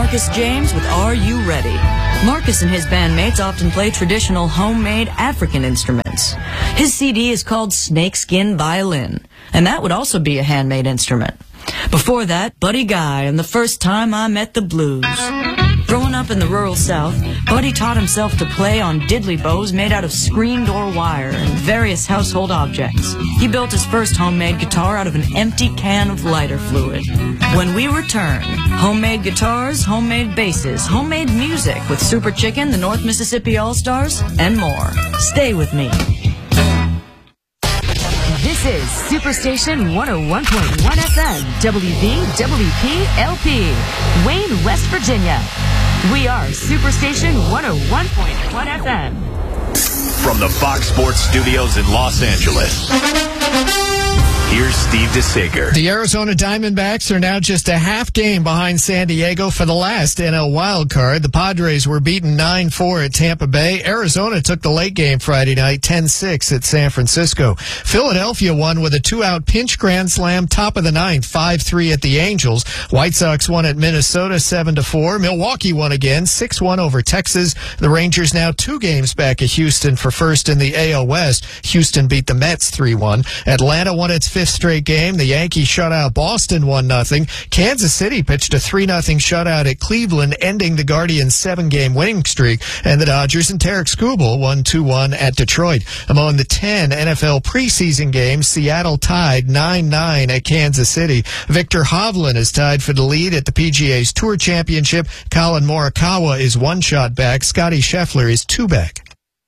Marcus James with Are You Ready? Marcus and his bandmates often play traditional homemade African instruments. His CD is called Snakeskin Violin, and that would also be a handmade instrument. Before that, Buddy Guy and The First Time I Met the Blues. Growing up in the rural South, Buddy taught himself to play on diddly bows made out of screen door wire and various household objects. He built his first homemade guitar out of an empty can of lighter fluid. When we return, homemade guitars, homemade basses, homemade music with Super Chicken, the North Mississippi All-Stars, and more. Stay with me. This is Superstation 101.1 FM, WVWP-LP, Wayne, West Virginia. We are Superstation 101.1 FM. From the Fox Sports Studios in Los Angeles, here's Steve DeSager. The Arizona Diamondbacks are now just a half game behind San Diego for the last NL wild card. The Padres were beaten 9-4 at Tampa Bay. Arizona took the late game Friday night, 10-6 at San Francisco. Philadelphia won with a 2-out pinch grand slam, top of the ninth, 5-3 at the Angels. White Sox won at Minnesota, 7-4. Milwaukee won again, 6-1 over Texas. The Rangers now 2 games back at Houston for first in the AL West. Houston beat the Mets 3-1. Atlanta won its 5th straight game. The Yankees shut out Boston 1-0. Kansas City pitched a 3-0 shutout at Cleveland, ending the Guardians' 7-game winning streak. And the Dodgers and Tarek Skubal won 2-1 at Detroit. Among the 10 NFL preseason games, Seattle tied 9-9 at Kansas City. Victor Hovland is tied for the lead at the PGA's Tour Championship. Colin Morikawa is 1 shot back. Scotty Scheffler is 2 back.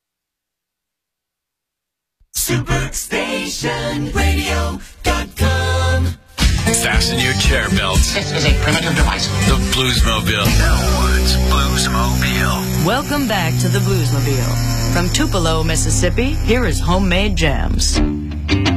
SuperstationRadio.com. Fasten your chair belts. This is a primitive device. The Bluesmobile. Elwood's Bluesmobile. Welcome back to the Bluesmobile. From Tupelo, Mississippi, here is Homemade Jams.